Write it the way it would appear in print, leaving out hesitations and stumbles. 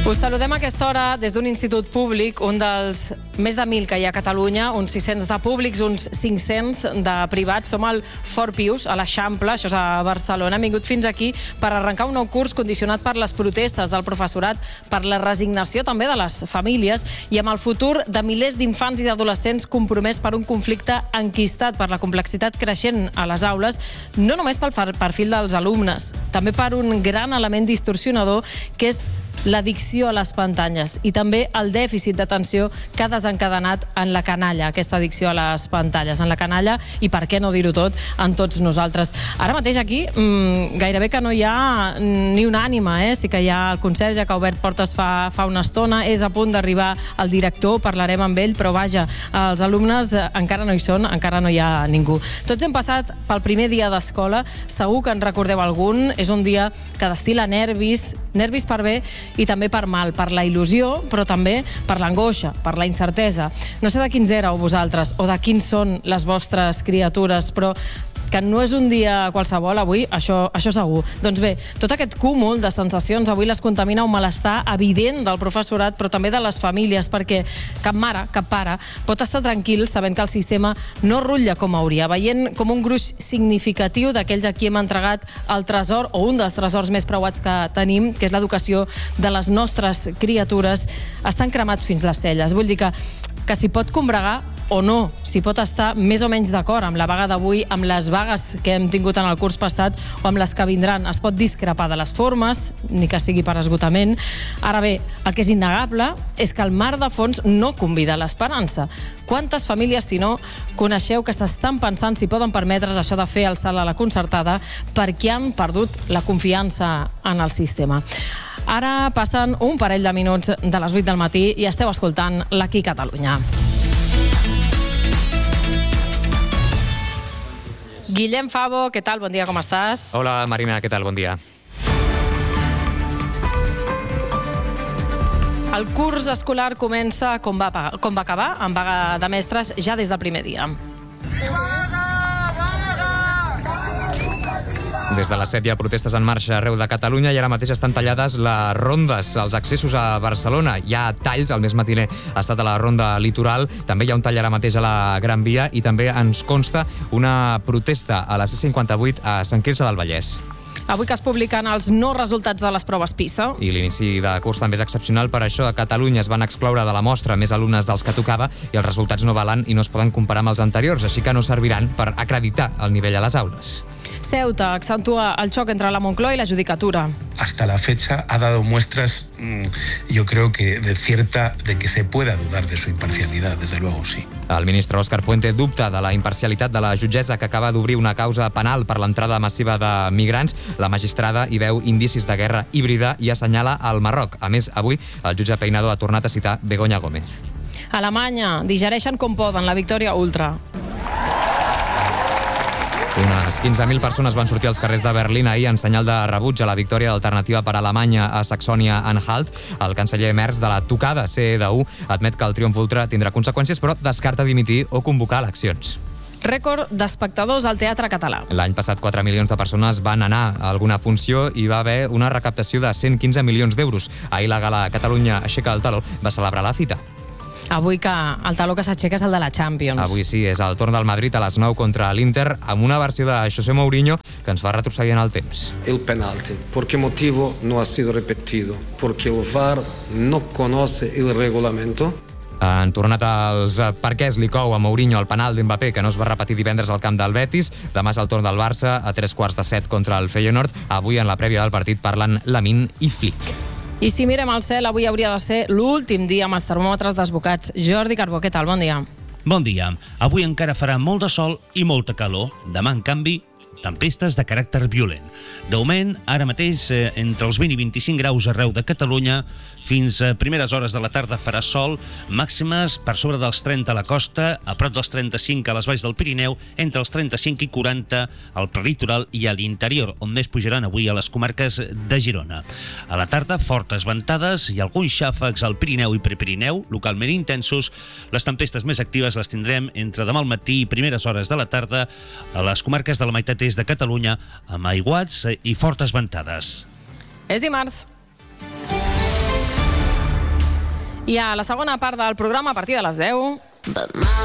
Us saludem a aquesta hora des d'un institut públic, un dels més de 1.000 que hi ha a Catalunya, uns 600 de públics, uns 500 de privats. Som al Fort Pius, a l'Eixample, això és a Barcelona. Hem vingut fins aquí per arrencar un nou curs condicionat per les protestes del professorat, per la resignació també de les famílies i amb el futur de milers d'infants i d'adolescents compromès per un conflicte enquistat per la complexitat creixent a les aules, no només pel perfil dels alumnes, també per un gran element distorsionador que és l'addicció a les pantalles i també el dèficit d'atenció que ha desencadenat en la canalla, aquesta addicció a les pantalles, en la canalla i, per què no dir-ho tot, en tots nosaltres. Ara mateix aquí gairebé que no hi ha ni una ànima, sí que hi ha el conserge que ha obert portes fa una estona, és a punt d'arribar el director, parlarem amb ell, però vaja, els alumnes encara no hi són, encara no hi ha ningú. Tots hem passat pel primer dia d'escola, segur que en recordeu algun, és un dia que destila nervis per bé i també per mal, per la il·lusió, però també per l'angoixa, per la incertesa. No sé de quins éreu vosaltres o de quins són les vostres criatures, però que no és un dia qualsevol avui, això segur. Doncs bé, tot aquest cúmul de sensacions avui les contamina un malestar evident del professorat, però també de les famílies, perquè cap mare, cap pare pot estar tranquil sabent que el sistema no rutlla com hauria, veient com un gruix significatiu d'aquells a qui hem entregat el tresor, o un dels tresors més preuats que tenim, que és l'educació de les nostres criatures, estan cremats fins les celles. Vull dir que s'hi pot combregar o no, s'hi pot estar més o menys d'acord amb la vaga d'avui, amb les vagues que hem tingut en el curs passat o amb les que vindran. Es pot discrepar de les formes, ni que sigui per esgotament. Ara bé, el que és innegable és que el mar de fons no convida a l'esperança. Quantes famílies, si no, coneixeu que s'estan pensant si poden permetre's això de fer el salt a la concertada perquè han perdut la confiança en el sistema? Ara passen un parell de minuts de les 8 del matí i esteu escoltant l'Aquí Catalunya. Guillem Favo, què tal? Bon dia, com estàs? Hola, Marina, què tal? Bon dia. El curs escolar comença com va acabar, amb vaga de mestres ja des del primer dia. Des de les 7 hi ha protestes en marxa arreu de Catalunya i ara mateix estan tallades les rondes, els accessos a Barcelona. Hi ha talls, el més matiner ha estat a la ronda litoral, també hi ha un tall ara mateix a la Gran Via i també ens consta una protesta a la C58 a Sant Quirze del Vallès. Avui que es publiquen els no resultats de les proves PISA. I l'inici de curs també és excepcional, per això a Catalunya es van excloure de la mostra més alumnes dels que tocava i els resultats no valen i no es poden comparar amb els anteriors, així que no serviran per acreditar el nivell a les aules. Ceuta accentua el xoc entre la Moncloa y la Judicatura. Hasta la fecha ha dado muestras, yo creo que de que se pueda dudar de su imparcialidad, desde luego, sí. El ministre Òscar Puente dubta de la imparcialitat de la jutgessa que acaba d'obrir una causa penal per l'entrada massiva de migrants. La magistrada hi veu indicis de guerra híbrida i assenyala el Marroc. A més, avui el jutge Peinado ha tornat a citar Begoña Gómez. A Alemanya digereixen com poden la victòria ultra. Unes 15.000 persones van sortir als carrers de Berlín ahir en senyal de rebuig a la victòria d'Alternativa per Alemanya a Saxònia-Anhalt. El canceller Merz de la tocada CDU admet que el triomf ultra tindrà conseqüències, però descarta dimitir o convocar eleccions. Rècord d'espectadors al Teatre Català. L'any passat 4 milions de persones van anar a alguna funció i va haver una recaptació de 115 milions d'euros. Ahir la gala Catalunya aixeca el taló va celebrar la cita. Avui que el taló que s'aixeca és el de la Champions. Avui sí, és el torn del Madrid a les 9 contra l'Inter, amb una versió de José Mourinho que ens fa retrocedir en el temps. El penalti. ¿Por qué motivo no ha sido repetido? Porque el VAR no conoce el reglamento. Han tornat els perquès li cou a Mourinho el penal d'Mbappé, que no es va repetir divendres al camp del Betis. Demà és el torn del Barça a 7:15 contra el Feyenoord. Avui, en la prèvia del partit, parlen Lamine i Flick. I si mirem al cel, avui hauria de ser l'últim dia amb els termòmetres desbocats. Jordi Carbó, què tal? Bon dia. Bon dia. Avui encara farà molt de sol i molta calor. Demà, en canvi, tempestes de caràcter violent. D'augment, ara mateix, entre els 20 i 25 graus arreu de Catalunya, fins a primeres hores de la tarda farà sol, màximes per sobre dels 30 a la costa, a prop dels 35 a les valls del Pirineu, entre els 35 i 40 al prelitoral i a l'interior, on més pujaran avui a les comarques de Girona. A la tarda, fortes ventades i alguns xàfecs al Pirineu i Prepirineu, localment intensos. Les tempestes més actives les tindrem entre demà al matí i primeres hores de la tarda a les comarques de la meitat est de Catalunya, amb aiguats i fortes ventades. És dimarts. I a la segona part del programa, a partir de les 10...